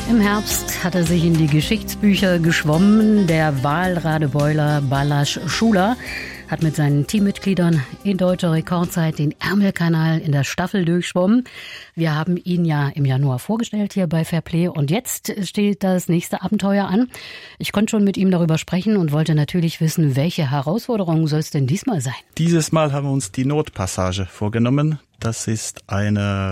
Im Herbst hat er sich in die Geschichtsbücher geschwommen. Der Walradebeuler Balázs Schuler hat mit seinen Teammitgliedern in deutscher Rekordzeit den Ärmelkanal in der Staffel durchschwommen. Wir haben ihn ja im Januar vorgestellt hier bei Fairplay und jetzt steht das nächste Abenteuer an. Ich konnte schon mit ihm darüber sprechen und wollte natürlich wissen, welche Herausforderungen soll es denn diesmal sein? Dieses Mal haben wir uns die Nordpassage vorgenommen. Das ist eine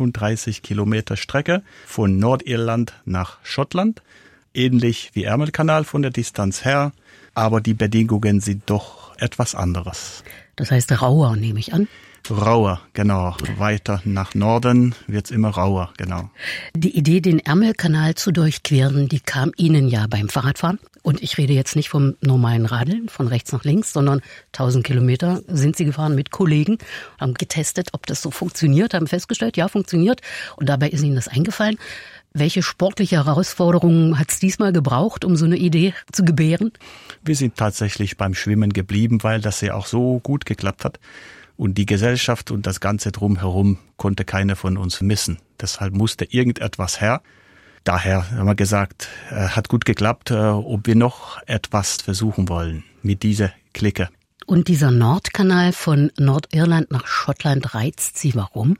35 Kilometer Strecke von Nordirland nach Schottland. Ähnlich wie Ärmelkanal von der Distanz her, aber die Bedingungen sind doch etwas anderes. Das heißt rauer, nehme ich an? Rauer, genau. Weiter nach Norden wird's immer rauer, genau. Die Idee, den Ärmelkanal zu durchqueren, die kam Ihnen ja beim Fahrradfahren. Und ich rede jetzt nicht vom normalen Radeln, von rechts nach links, sondern 1000 Kilometer sind Sie gefahren mit Kollegen, haben getestet, ob das so funktioniert, haben festgestellt, ja, funktioniert. Und dabei ist Ihnen das eingefallen. Welche sportliche Herausforderungen hat es diesmal gebraucht, um so eine Idee zu gebären? Wir sind tatsächlich beim Schwimmen geblieben, weil das ja auch so gut geklappt hat. Und die Gesellschaft und das Ganze drumherum konnte keiner von uns missen. Deshalb musste irgendetwas her. Daher haben wir gesagt, hat gut geklappt, ob wir noch etwas versuchen wollen mit dieser Clique. Und dieser Nordkanal von Nordirland nach Schottland reizt Sie, warum?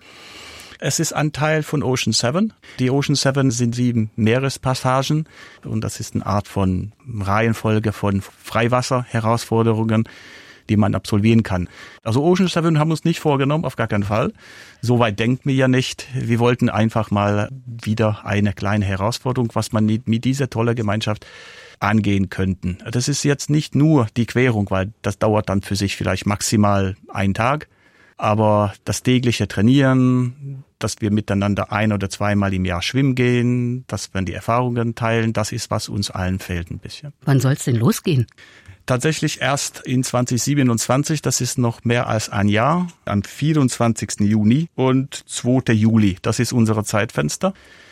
Es ist ein Teil von Ocean 7. Die Ocean 7 sind 7 Meerespassagen und das ist eine Art von Reihenfolge von Freiwasserherausforderungen, die man absolvieren kann. Also Ocean 7 haben wir uns nicht vorgenommen, auf gar keinen Fall. So weit denken wir ja nicht. Wir wollten einfach mal wieder eine kleine Herausforderung, was man mit dieser tollen Gemeinschaft angehen könnten. Das ist jetzt nicht nur die Querung, weil das dauert dann für sich vielleicht maximal einen Tag. Aber das tägliche Trainieren, dass wir miteinander 1- oder 2-mal im Jahr schwimmen gehen, dass wir die Erfahrungen teilen, das ist, was uns allen fehlt ein bisschen. Wann soll es denn losgehen? Tatsächlich erst in 2027, das ist noch mehr als ein Jahr, am 24. Juni und 2. Juli. Das ist unser Zeitfenster.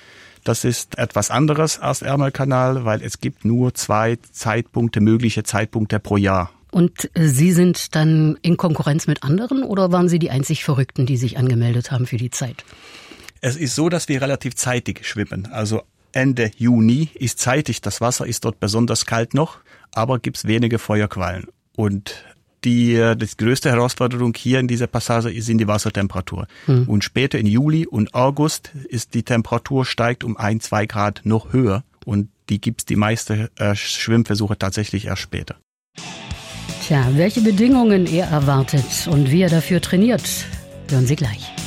Das ist etwas anderes als Ärmelkanal, weil es gibt nur 2 mögliche Zeitpunkte pro Jahr. Und Sie sind dann in Konkurrenz mit anderen oder waren Sie die einzig Verrückten, die sich angemeldet haben für die Zeit? Es ist so, dass wir relativ zeitig schwimmen. Also Ende Juni ist zeitig, das Wasser ist dort besonders kalt noch, aber gibt's wenige Feuerquallen. Und die größte Herausforderung hier in dieser Passage sind die Wassertemperatur. Und später in Juli und August ist die Temperatur steigt um 1-2 Grad noch höher und die meisten Schwimmversuche tatsächlich erst später. Tja, welche Bedingungen er erwartet und wie er dafür trainiert, hören Sie gleich.